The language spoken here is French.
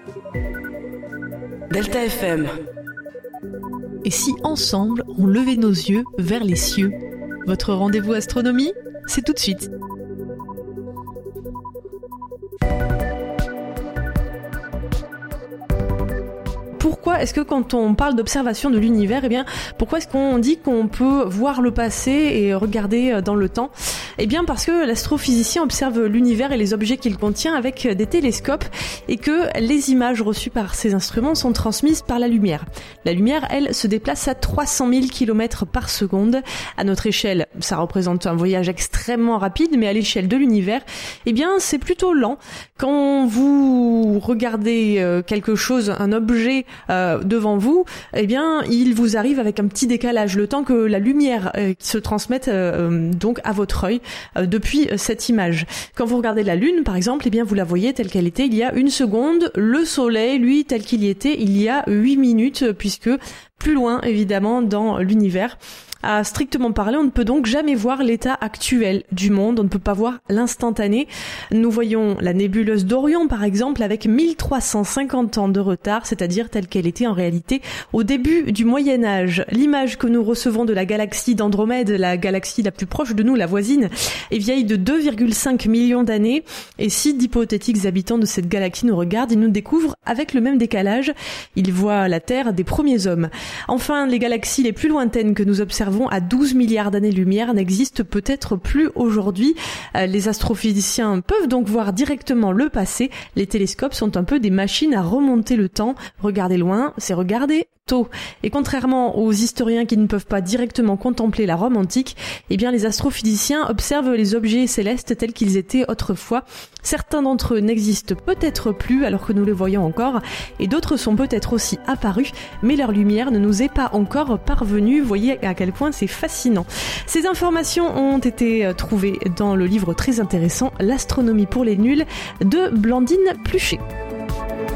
Delta FM. Et si ensemble, on levait nos yeux vers les cieux? Votre rendez-vous astronomie, c'est tout de suite. Pourquoi est-ce que quand on parle d'observation de l'univers, pourquoi est-ce qu'on dit qu'on peut voir le passé et regarder dans le temps? Parce que l'astrophysicien observe l'univers et les objets qu'il contient avec des télescopes et que les images reçues par ces instruments sont transmises par la lumière. La lumière, elle, se déplace à 300 000 km par seconde. À notre échelle, ça représente un voyage extrêmement rapide, mais à l'échelle de l'univers, c'est plutôt lent. Quand vous regardez quelque chose, un objet devant vous, il vous arrive avec un petit décalage, le temps que la lumière se transmette donc à votre œil depuis cette image. Quand vous regardez la Lune, par exemple, vous la voyez telle qu'elle était il y a 1 seconde. Le Soleil, lui, tel qu'il y était il y a 8 minutes, puisque plus loin, évidemment, dans l'univers. À strictement parler, on ne peut donc jamais voir l'état actuel du monde, on ne peut pas voir l'instantané. Nous voyons la nébuleuse d'Orion, par exemple, avec 1350 ans de retard, c'est-à-dire telle qu'elle était en réalité au début du Moyen-Âge. L'image que nous recevons de la galaxie d'Andromède, la galaxie la plus proche de nous, la voisine, est vieille de 2,5 millions d'années, et si d'hypothétiques habitants de cette galaxie nous regardent, ils nous découvrent avec le même décalage. Ils voient la Terre des premiers hommes. Enfin, les galaxies les plus lointaines que nous observons à 12 milliards d'années-lumière n'existent peut-être plus aujourd'hui. Les astrophysiciens peuvent donc voir directement le passé. Les télescopes sont un peu des machines à remonter le temps. Regarder loin, c'est regarder tôt. Et contrairement aux historiens qui ne peuvent pas directement contempler la Rome antique, les astrophysiciens observent les objets célestes tels qu'ils étaient autrefois. Certains d'entre eux n'existent peut-être plus alors que nous les voyons encore, et d'autres sont peut-être aussi apparus, mais leur lumière ne nous est pas encore parvenue. Voyez à quel point c'est fascinant. Ces informations ont été trouvées dans le livre très intéressant « L'astronomie pour les nuls » de Blandine Pluchet.